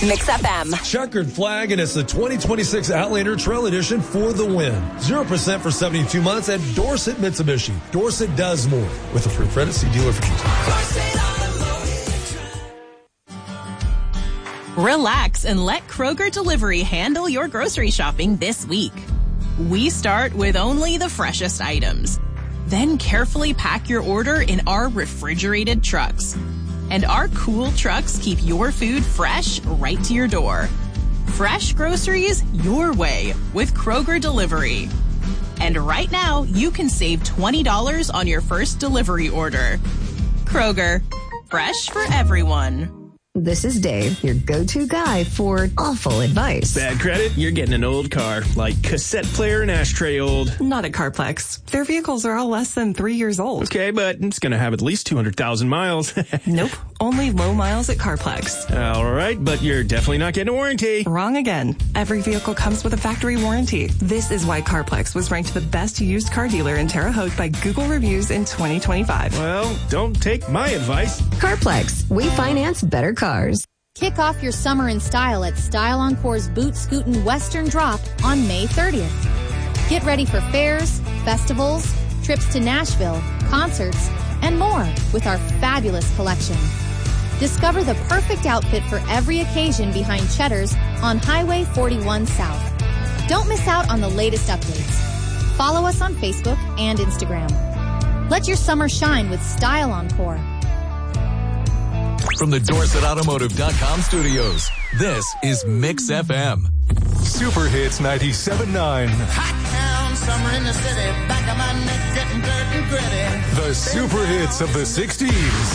Mix FM. Checkered flag, and it's the 2026 Outlander Trail Edition for the win. 0% for 72 months at Dorset Mitsubishi. Dorset does more. With a free credit, see dealer for details. Relax and let Kroger Delivery handle your grocery shopping this week. We start with only the freshest items. Then carefully pack your order in our refrigerated trucks. And our cool trucks keep your food fresh right to your door. Fresh groceries your way with Kroger Delivery. And right now, you can save $20 on your first delivery order. Kroger, fresh for everyone. This is Dave, your go-to guy for awful advice. Bad credit? You're getting an old car, like cassette player and ashtray old. Not at CarPlex. Their vehicles are all less than 3 years old. Okay, but it's going to have at least 200,000 miles. Nope. Only low miles at CarPlex. All right, but you're definitely not getting a warranty. Wrong again. Every vehicle comes with a factory warranty. This is why CarPlex was ranked the best used car dealer in Terre Haute by Google Reviews in 2025. Well, don't take my advice. CarPlex. We finance better cars. Kick off your summer in style at Style Encore's Boot Scootin' Western Drop on May 30th. Get ready for fairs, festivals, trips to Nashville, concerts, and more with our fabulous collection. Discover the perfect outfit for every occasion behind Cheddar's on Highway 41 South. Don't miss out on the latest updates. Follow us on Facebook and Instagram. Let your summer shine with Style Encore. From the DorsetAutomotive.com studios, this is Mix FM. Super Hits 97.9. Hot town, summer in the city, back of my neck getting dirt and gritty. The super hits of the 60s.